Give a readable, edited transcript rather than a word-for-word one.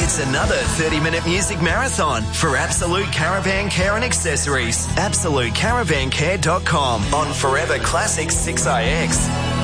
It's another 30-minute music marathon for Absolute Caravan Care and Accessories. AbsoluteCaravanCare.com on Forever Classic 6IX.